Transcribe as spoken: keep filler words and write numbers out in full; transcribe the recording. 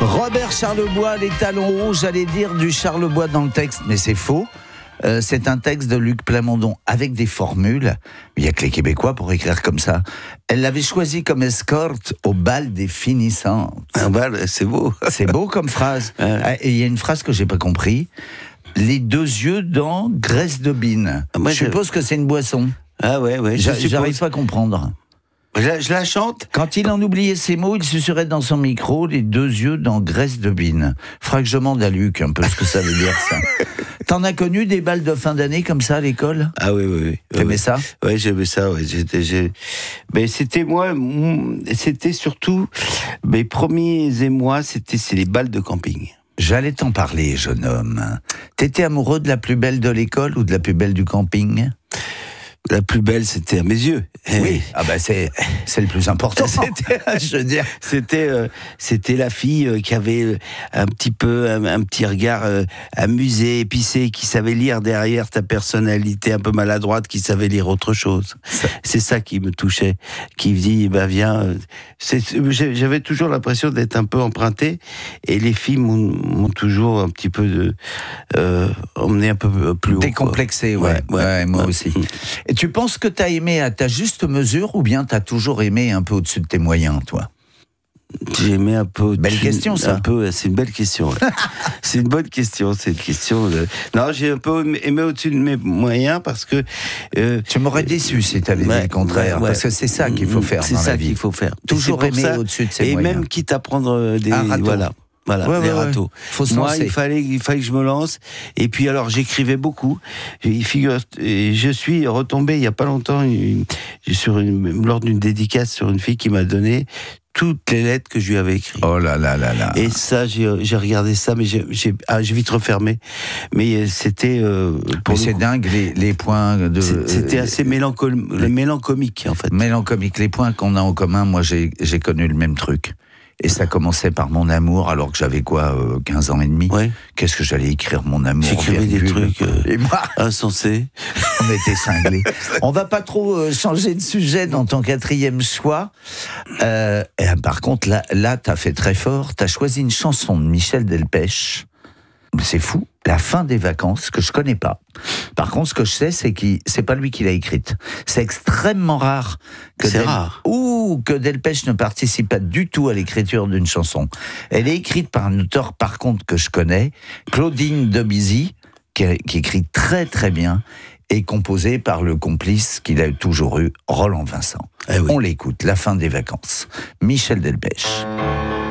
Robert Charlebois, les talons hauts, j'allais dire du Charlebois dans le texte, mais c'est faux. Euh, c'est un texte de Luc Plamondon avec des formules. Il n'y a que les Québécois pour écrire comme ça. Elle l'avait choisi comme escorte au bal des finissantes. Un bal, c'est beau. C'est beau comme phrase. Ouais. Et il y a une phrase que j'ai pas compris. Les deux yeux dans graisse de bine. Moi, je je- suppose que c'est une boisson. Ah ouais, ouais. Je J'a- suppose. J'arrive pas à comprendre. Je, la- je la chante. Quand il en oubliait ses mots, il susurrait dans son micro les deux yeux dans graisse de bine. Faudra que je demande à Luc un peu ce que ça veut dire, ça. T'en as connu des balles de fin d'année comme ça à l'école ? Ah oui, oui, oui. T'aimais ouais, ça ? Ouais, j'aimais ça. Ouais. J'étais, j'ai... Mais c'était moi, mon- c'était surtout mes premiers émois, c'était c'est les balles de camping. J'allais t'en parler, jeune homme. T'étais amoureux de la plus belle de l'école ou de la plus belle du camping ? La plus belle, c'était à mes yeux. Oui. Ah bah c'est, c'est le plus important. C'était, je veux dire. C'était, euh, c'était la fille euh, qui avait euh, un petit peu, un, un petit regard euh, amusé, épicé, qui savait lire derrière ta personnalité un peu maladroite, qui savait lire autre chose. Ça- C'est ça qui me touchait, qui me dit, bah viens. euh, C'est, j'ai- j'avais toujours l'impression d'être un peu emprunté, et les filles m'ont, m'ont toujours un petit peu de, euh, emmené un peu plus haut. quoi. Décomplexé, ouais. Ouais, ouais, Ouais, moi ouais. aussi. Et tu penses que t'as aimé à ta juste mesure ou bien t'as toujours aimé un peu au-dessus de tes moyens, toi ? J'ai aimé un peu. Belle question, ça. Un peu, c'est une belle question. ouais. C'est une bonne question. C'est une question. De... Non, j'ai un peu aimé, aimé au-dessus de mes moyens parce que. euh, Tu m'aurais déçu si t'avais ouais, dit le contraire, ouais, ouais. parce que c'est ça qu'il faut faire C'est dans ça la vie. qu'il faut faire. Toujours C'est pour aimer ça- au-dessus de ses Et moyens. même quitte à prendre des. Un râteau. Voilà. Voilà, Ouais, les ouais, ouais. râteaux. Faut se Moi, lancer. il fallait, il fallait que je me lance. Et puis alors, j'écrivais beaucoup. Et figure, et je suis retombé il y a pas longtemps une- sur une, lors d'une dédicace sur une fille qui m'a donné toutes les lettres que je lui avais écrites. Oh là là là là. Et ça, j'ai, j'ai regardé ça, mais j'ai, j'ai, ah, j'ai vite refermé. Mais c'était euh, pour Mais le c'est coup, dingue les, les points de. c'est- c'était euh, assez mélancol, les- mélancolique en fait. mélancolique. Les points qu'on a en commun, moi j'ai, j'ai connu le même truc. Et ça commençait par mon amour, alors que j'avais quoi, euh, quinze ans et demi. Ouais. Qu'est-ce que j'allais écrire mon amour en J'écrivais des virgule. trucs euh, Et moi, insensés. on était cinglés. On va pas trop euh, changer de sujet dans ton quatrième choix. Euh, et, euh, par contre, là, là t'as fait très fort. T'as choisi une chanson de Michel Delpech. C'est fou. La fin des vacances, que je connais pas. Par contre, ce que je sais, c'est que c'est pas lui qui l'a écrite. C'est extrêmement rare que C'est Del- rare. ou que Delpech ne participe pas du tout à l'écriture d'une chanson. Elle est écrite par un auteur, par contre, que je connais, Claudine Debussy, qui, a- qui écrit très très bien, et composée par le complice qu'il a toujours eu, Roland Vincent. Eh oui. On l'écoute, La fin des vacances. Michel Delpech.